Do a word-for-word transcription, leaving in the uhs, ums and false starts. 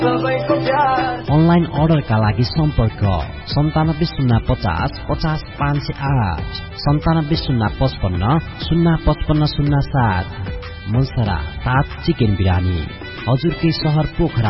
Online अर्डरका लागि सम्पर्क सन्तानब्बे शून्य पचास पचास पाँच सय आठ सन्तानब्बे शून्य पचपन्न शून्य पचपन्न शून्य सात। मनसरा सात चिकन बिरानी हजुरकै सहर पोखरा